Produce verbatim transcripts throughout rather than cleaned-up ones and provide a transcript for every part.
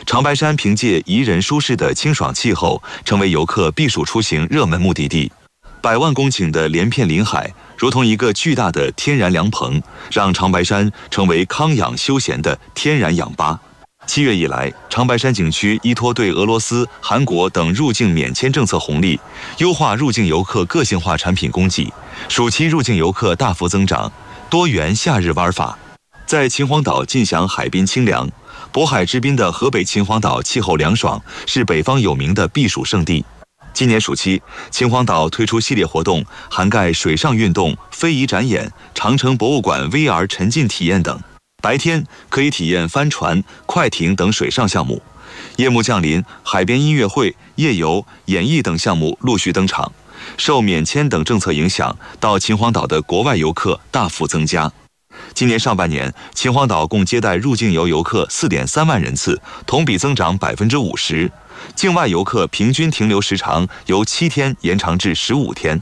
长白山凭借宜人舒适的清爽气候，成为游客避暑出行热门目的地。百万公顷的连片林海，如同一个巨大的天然凉棚，让长白山成为康养休闲的天然氧吧。七月以来，长白山景区依托对俄罗斯、韩国等入境免签政策红利，优化入境游客个性化产品供给，暑期入境游客大幅增长，多元夏日玩法。在秦皇岛尽享海滨清凉，渤海之滨的河北秦皇岛气候凉爽，是北方有名的避暑胜地。今年暑期，秦皇岛推出系列活动，涵盖水上运动、非遗展演、长城博物馆 V R 沉浸体验等。白天可以体验帆船、快艇等水上项目，夜幕降临，海边音乐会、夜游、演艺等项目陆续登场。受免签等政策影响，到秦皇岛的国外游客大幅增加。今年上半年，秦皇岛共接待入境游游客 四点三万人次，同比增长 百分之五十。境外游客平均停留时长由七天延长至十五天。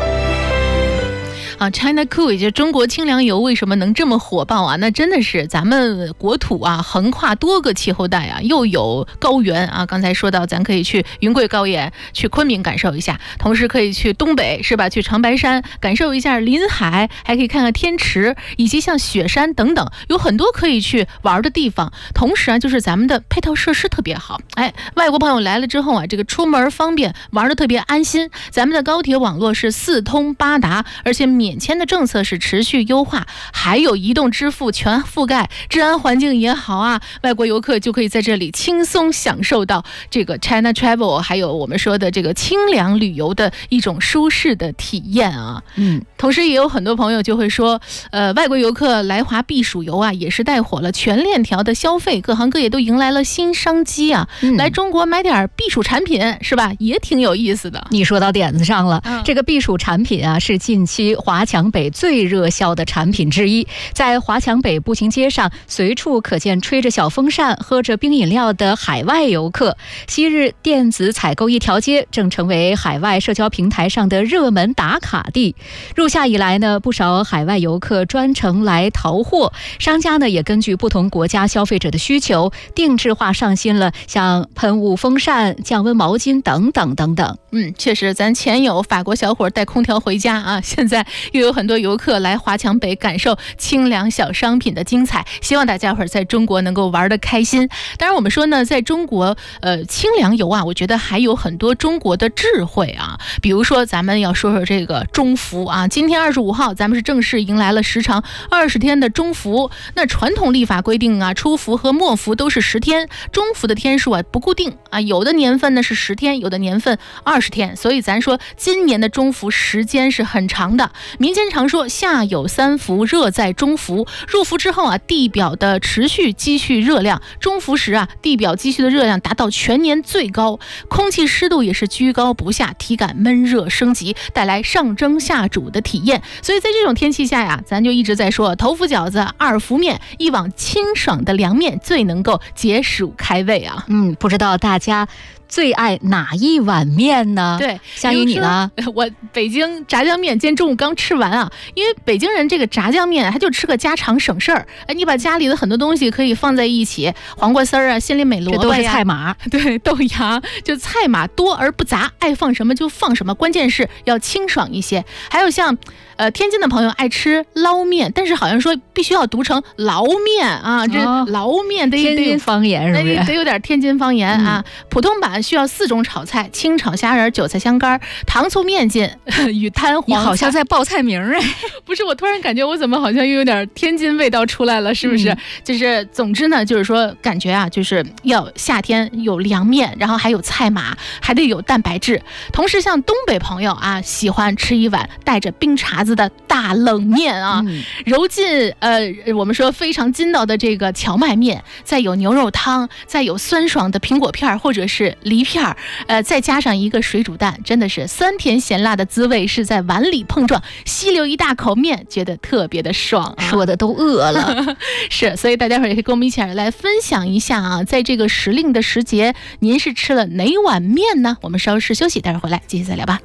啊 ，China Cool 也就是中国清凉游为什么能这么火爆啊？那真的是咱们国土啊，横跨多个气候带啊，又有高原啊。刚才说到，咱可以去云贵高原，去昆明感受一下，同时可以去东北是吧？去长白山感受一下林海，还可以看看天池，以及像雪山等等，有很多可以去玩的地方。同时啊，就是咱们的配套设施特别好，哎，外国朋友来了之后啊，这个出门方便，玩的特别安心。咱们的高铁网络是四通八达，而且免免签的政策是持续优化，还有移动支付全覆盖，治安环境也好啊，外国游客就可以在这里轻松享受到这个 China Travel， 还有我们说的这个清凉旅游的一种舒适的体验啊。嗯，同时也有很多朋友就会说，呃，外国游客来华避暑游啊，也是带火了全链条的消费，各行各业都迎来了新商机啊。嗯、来中国买点避暑产品是吧，也挺有意思的。 你说到点子上了，嗯、这个避暑产品啊，是近期华强北最热销的产品之一。在华强北步行街上，随处可见吹着小风扇、喝着冰饮料的海外游客。昔日电子采购一条街正成为海外社交平台上的热门打卡地。入夏以来呢，不少海外游客专程来淘货，商家呢也根据不同国家消费者的需求，定制化上新了像喷雾风扇、降温毛巾等等等等。 嗯，确实，咱前有法国小伙带空调回家啊，现在又有很多游客来华强北感受清凉小商品的精彩。希望大家伙儿在中国能够玩得开心。当然，我们说呢，在中国，呃，清凉游啊，我觉得还有很多中国的智慧啊。比如说，咱们要说说这个中伏啊。今天二十五号，咱们是正式迎来了时长二十天的中伏。那传统历法规定啊，初伏和末伏都是十天，中伏的天数啊不固定啊，有的年份呢是十天，有的年份二十天。所以咱说今年的中伏时间是很长的。民间常说夏有三伏，热在中伏。入伏之后啊，地表的持续积蓄热量，中伏时啊，地表积蓄的热量达到全年最高，空气湿度也是居高不下，体感闷热升级，带来上蒸下煮的体验。所以在这种天气下呀，咱就一直在说头伏饺子，二伏面，一碗清爽的凉面最能够解暑开胃啊。 嗯，不知道大家最爱哪一碗面呢？ 对， 香姨你呢？ 我北京炸酱面，今天中午刚吃完啊。因为北京人这个炸酱面，他就吃个家常省事儿。哎，你把家里的很多东西可以放在一起，黄瓜丝儿啊、鲜里美萝卜呀， 这都是菜码。 对，豆芽就菜码多而不杂，爱放什么就放什么，关键是要清爽一些。还有像呃天津的朋友爱吃捞面，但是好像说必须要读成捞面啊，这捞面得天津方言是不是？ 得有点天津方言啊。嗯、普通版需要四种炒菜：清炒虾仁、韭菜香干、糖醋面筋与摊黄菜。 你好像在报菜名哎， 不是，我突然感觉我怎么好像又有点天津味道出来了，是不是？嗯、就是总之呢，就是说感觉啊，就是要夏天有凉面，然后还有菜码，还得有蛋白质。同时，像东北朋友啊，喜欢吃一碗带着冰碴子的大冷面啊，嗯、揉进呃我们说非常筋道的这个荞麦面，再有牛肉汤，再有酸爽的苹果片或者是梨片，呃，再加上一个水煮蛋，真的是酸甜咸辣的滋味是在碗里碰撞，吸溜一大口面，觉得特别的爽、啊， 说的都饿了。 是，所以大家伙也可以跟我们一起来分享一下啊，在这个时令的时节，您是吃了哪碗面呢？我们稍事休息，待会儿回来继续再聊吧。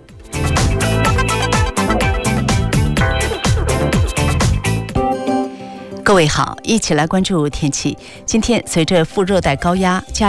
各位好，一起来关注天气。今天随着副热带高压加